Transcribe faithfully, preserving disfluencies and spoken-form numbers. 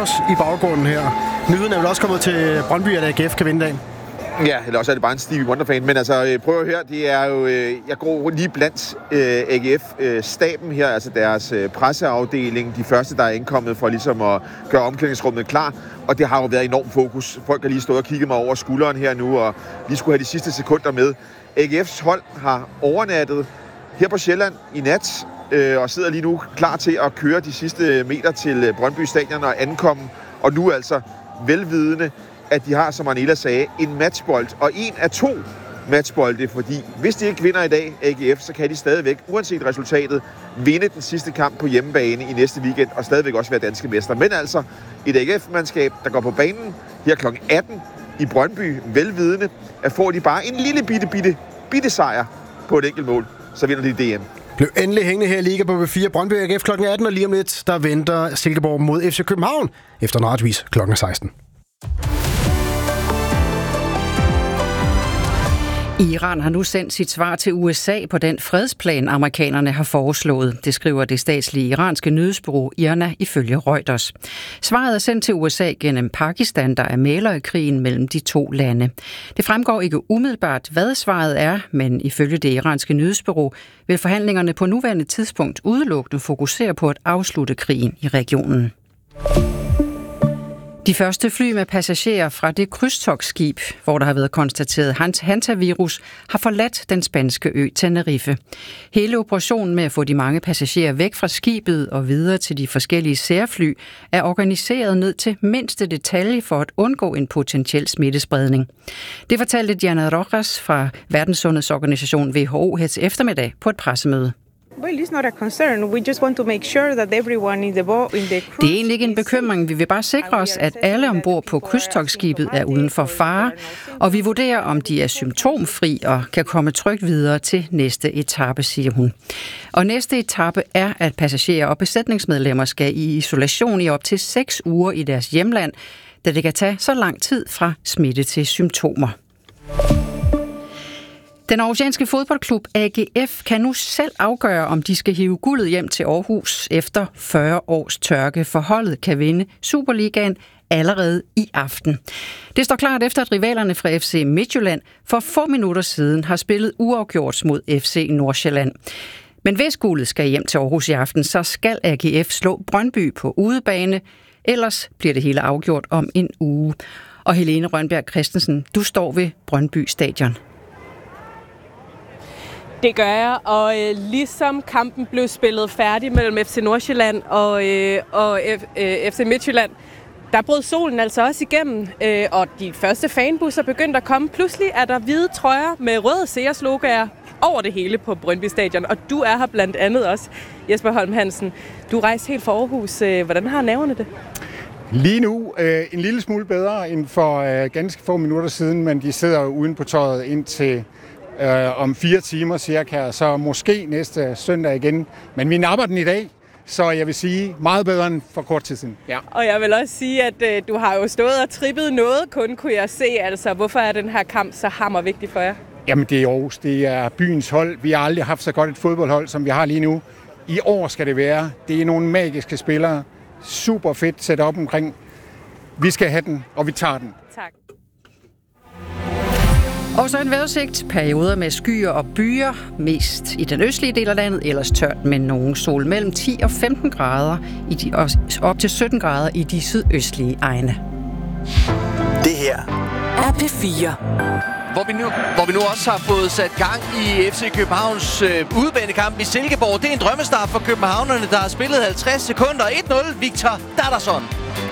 Rogers i baggrunden her. Nyheden er vel også kommet til Brøndby, at A G F kan vinde dagen. Ja, eller også er det bare en Stevie Wonder-fan. Men altså, prøv at høre, det er jo... Jeg går lige blandt A G F-staben her, altså deres presseafdeling, de første, der er indkommet for ligesom at gøre omklædningsrummet klar. Og det har jo været enormt fokus. Folk har lige stået og kigget mig over skulderen her nu, og lige skulle have de sidste sekunder med. A G F's hold har overnattet her på Sjælland i nat, og sidder lige nu klar til at køre de sidste meter til Brøndby Stadion og ankomme. Og nu altså velvidende, at de har, som Arnella sagde, en matchbold, og en af to matchbolde, fordi hvis de ikke vinder i dag, A G F, så kan de stadigvæk, uanset resultatet, vinde den sidste kamp på hjemmebane i næste weekend, og stadigvæk også være danske mester. Men altså, et A G F-mandskab, der går på banen her klokken atten i Brøndby, velvidende, at får de bare en lille bitte, bitte, bitte sejr på et enkelt mål, så vinder de D M. Blev endelig hængende her i Liga på B fire. Brøndby A G F klokken atten, og lige om lidt, der venter Silkeborg mod F C København efter en retvis klokken seksten. Iran har nu sendt sit svar til U S A på den fredsplan, amerikanerne har foreslået. Det skriver det statslige iranske nyhedsbureau I R N A ifølge Reuters. Svaret er sendt til U S A gennem Pakistan, der er mægler i krigen mellem de to lande. Det fremgår ikke umiddelbart, hvad svaret er, men ifølge det iranske nyhedsbureau vil forhandlingerne på nuværende tidspunkt udelukkende fokusere på at afslutte krigen i regionen. De første fly med passagerer fra det krydstogtskib, hvor der har været konstateret hantavirus, har forladt den spanske ø Tenerife. Hele operationen med at få de mange passagerer væk fra skibet og videre til de forskellige særfly er organiseret ned til mindste detalje for at undgå en potentiel smittespredning. Det fortalte Diana Rojas fra Verdenssundhedsorganisationen W H O her til eftermiddag på et pressemøde. Well, it's not a concern. We just want to make sure that everyone in the boat, in the cruise. Det er egentlig ikke en bekymring. Vi vil bare sikre os, at alle ombord på krydstogtskibet er uden for fare, og vi vurderer, om de er symptomfri og kan komme trygt videre til næste etape, siger hun. Og næste etape er, at passagerer og besætningsmedlemmer skal i isolation i op til seks uger i deres hjemland, da det kan tage så lang tid fra smitte til symptomer. Den aarhusianske fodboldklub A G F kan nu selv afgøre, om de skal hive guldet hjem til Aarhus efter fyrre års tørke, for holdet kan vinde Superligaen allerede i aften. Det står klart efter, at rivalerne fra F C Midtjylland for få minutter siden har spillet uafgjort mod F C Nordsjælland. Men hvis guldet skal hjem til Aarhus i aften, så skal A G F slå Brøndby på udebane, ellers bliver det hele afgjort om en uge. Og Helene Rønberg Christensen, du står ved Brøndby Stadion. Det gør jeg, og øh, ligesom kampen blev spillet færdig mellem F C Nordsjælland og, øh, og F, øh, F C Midtjylland, der brød solen altså også igennem, øh, og de første fanbusser begyndte at komme. Pludselig er der hvide trøjer med røde Sears-logoer over det hele på Brøndby Stadion, og du er her blandt andet også, Jesper Holm Hansen. Du rejste helt fra Aarhus. Hvordan har nerverne det? Lige nu øh, en lille smule bedre end for øh, ganske få minutter siden, men de sidder uden på tøjet indtil øh, om fire timer cirka, så måske næste søndag igen. Men vi napper den i dag, så jeg vil sige meget bedre end for kort tid siden. Ja. Og jeg vil også sige, at øh, du har jo stået og trippet noget, kun kunne jeg se. Altså, hvorfor er den her kamp så hammervigtig for jer? Jamen det er Aarhus, det er byens hold. Vi har aldrig haft så godt et fodboldhold, som vi har lige nu. I år skal det være. Det er nogle magiske spillere. Super fedt sat op omkring. Vi skal have den, og vi tager den. Tak. Og så en vejrudsigt. Perioder med skyer og byer. Mest i den østlige del af landet, ellers tørt med nogen sol mellem ti og femten grader, i de, og op til sytten grader i de sydøstlige egne. Det her er P fire. Hvor vi, nu, hvor vi nu også har fået sat gang i F C Københavns øh, udebanekamp i Silkeborg. Det er en drømmestart for københavnerne, der har spillet halvtreds sekunder. et nul, Victor Dadderson.